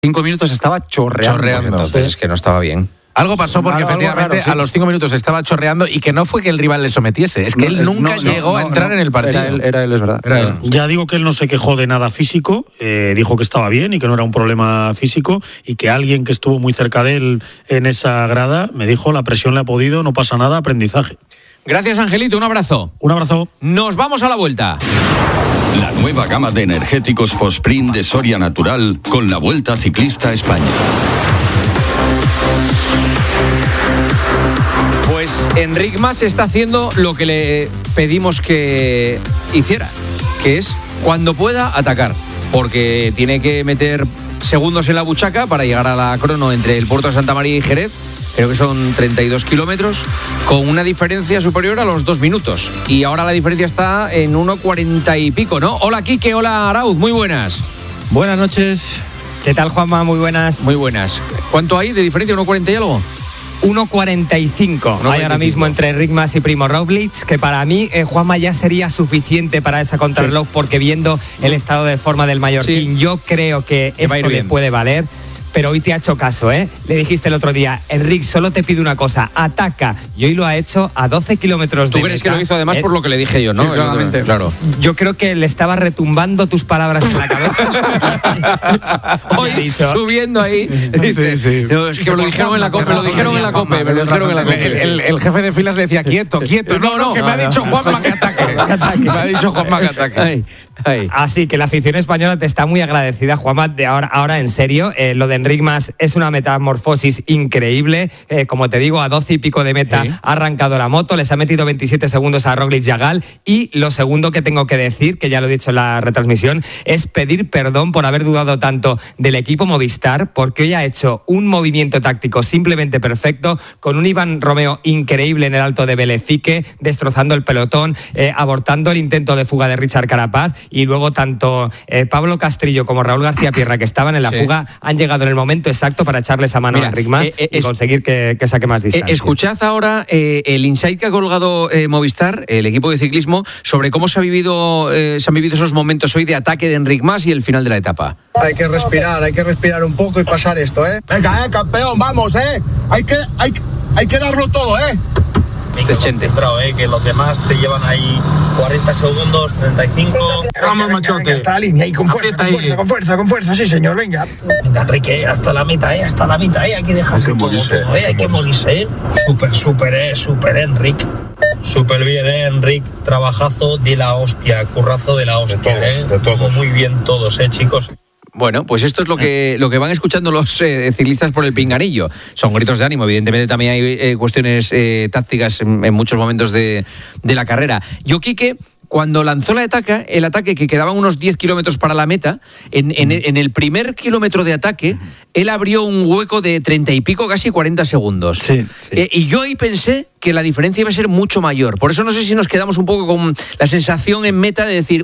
5 minutos estaba chorreando. Pues entonces es que no estaba bien. Algo pasó porque efectivamente raro, sí. a los 5 minutos estaba chorreando y que no fue que el rival le sometiese, es que él nunca llegó a entrar en el partido. Era él, es verdad. Era él. Ya digo que él no se quejó de nada físico, dijo que estaba bien y que no era un problema físico, y que alguien que estuvo muy cerca de él en esa grada me dijo: la presión le ha podido, no pasa nada, aprendizaje. Gracias, Angelito, un abrazo. Un abrazo. Nos vamos a la vuelta. La nueva gama de energéticos Fosprint de Soria Natural con la Vuelta Ciclista a España. Pues Enric Mas está haciendo lo que le pedimos que hiciera, que es, cuando pueda, atacar, porque tiene que meter segundos en la buchaca para llegar a la crono entre el puerto de Santa María y Jerez. Creo que son 32 kilómetros, con una diferencia superior a los 2 minutos. Y ahora la diferencia está en 1:40 y pico, ¿no? Hola, Quique, hola, Arauz, muy buenas. Buenas noches. ¿Qué tal, Juanma? Muy buenas. Muy buenas. ¿Cuánto hay de diferencia? ¿1:40 y algo? 1:45 hay ahora mismo entre Enric Mas y Primo Roglic, que para mí, Juanma, ya sería suficiente para esa contrarreloj, porque viendo el estado de forma del mallorquín, yo creo que esto le puede valer. Pero hoy te ha hecho caso, ¿eh? Le dijiste el otro día: Enric, solo te pido una cosa, ataca. Y hoy lo ha hecho a 12 kilómetros de meta. ¿Tú crees que lo hizo además por lo que le dije yo, no? Sí, claramente. Claro. Yo creo que le estaba retumbando tus palabras en la cabeza. Hoy, subiendo ahí. Dice, sí. No, es que me lo dijeron en la COPE, El jefe de filas le decía: quieto. No, que me ha dicho Juanma que ataque. Me ha dicho Juanma que ataque. Así que la afición española te está muy agradecida, Juanma. De ahora en serio, lo de Enric Mas es una metamorfosis increíble. Como te digo, a 12 y pico de meta ha arrancado la moto, les ha metido 27 segundos a Roglic y a Gal. Y lo segundo que tengo que decir, que ya lo he dicho en la retransmisión, es pedir perdón por haber dudado tanto del equipo Movistar, porque hoy ha hecho un movimiento táctico simplemente perfecto, con un Iván Romeo increíble en el Alto de Belefique, destrozando el pelotón, abortando el intento de fuga de Richard Carapaz. Y luego tanto Pablo Castrillo como Raúl García Pierra, que estaban en la fuga, han llegado en el momento exacto para echarle esa mano a Enric Mas y conseguir que saque más distancia. Escuchad ahora el insight que ha colgado Movistar, el equipo de ciclismo, sobre cómo se han vivido esos momentos hoy de ataque de Enric Mas y el final de la etapa. Hay que respirar un poco y pasar esto, ¿eh? Venga, campeón, vamos, ¿eh? Hay que darlo todo, ¿eh? Concentrado, que los demás te llevan ahí 40 segundos, 35. Vamos, machote. Hasta la línea y con fuerza, sí, señor, venga. Venga, Enrique, hasta la meta, hay que dejarse todo, hay que morirse, Súper, Enric. Súper bien, Enric, trabajazo de la hostia, currazo de la hostia, de todos. Muy bien todos, chicos. Bueno, pues esto es lo que van escuchando los ciclistas por el pinganillo. Son gritos de ánimo, evidentemente también hay cuestiones tácticas en muchos momentos de la carrera. Yo, Quique, cuando lanzó el ataque, que quedaban unos 10 kilómetros para la meta, en el primer kilómetro de ataque, él abrió un hueco de 30 y pico, casi 40 segundos. Sí. Y yo ahí pensé que la diferencia iba a ser mucho mayor. Por eso no sé si nos quedamos un poco con la sensación en meta de decir,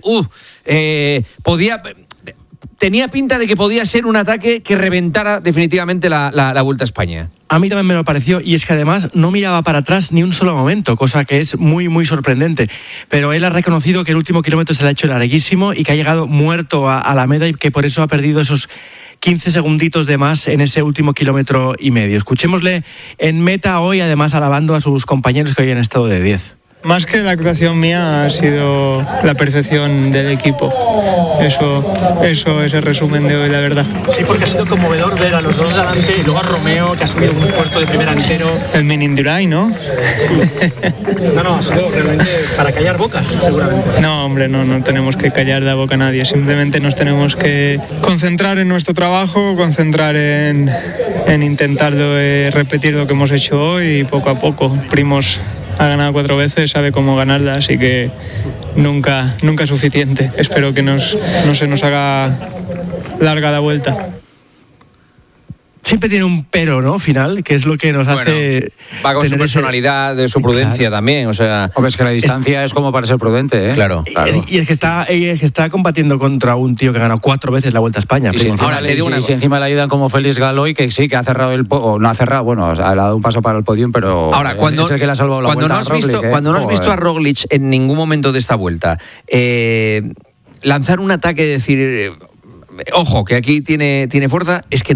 tenía pinta de que podía ser un ataque que reventara definitivamente la Vuelta a España. A mí también me lo pareció, y es que además no miraba para atrás ni un solo momento, cosa que es muy, muy sorprendente. Pero él ha reconocido que el último kilómetro se le ha hecho larguísimo y que ha llegado muerto a la meta, y que por eso ha perdido esos 15 segunditos de más en ese último kilómetro y medio. Escuchémosle en meta hoy, además alabando a sus compañeros que hoy han estado de 10. Más que la actuación mía ha sido la percepción del equipo. Eso es el resumen de hoy, la verdad. Sí, porque ha sido conmovedor ver a los dos delante y luego a Romeo, que ha subido un puesto de primera entero. El Minindurain, ¿no? No, ha sido realmente para callar bocas, seguramente. No, hombre, no tenemos que callar la boca a nadie. Simplemente nos tenemos que concentrar en nuestro trabajo, concentrar en intentar repetir lo que hemos hecho hoy, y poco a poco. Primos ha ganado 4 veces, sabe cómo ganarla, así que nunca es suficiente. Espero que no se nos haga larga la vuelta. Siempre tiene un pero, ¿no? Final, que es lo que nos hace... Va con su personalidad, de su prudencia también, o sea... Hombre, es que la distancia es como para ser prudente, ¿eh? Claro. Y es que está combatiendo contra un tío que ha ganado 4 veces la Vuelta a España. Y ahora le digo una cosa. Si encima le ayudan como Félix Galoy, que sí, que ha cerrado no ha cerrado, bueno, ha dado un paso para el podium, pero ahora, es el que le ha salvado la vuelta a Roglic. Cuando no has visto a Roglic en ningún momento de esta vuelta lanzar un ataque, decir... ojo, que aquí tiene fuerza, es que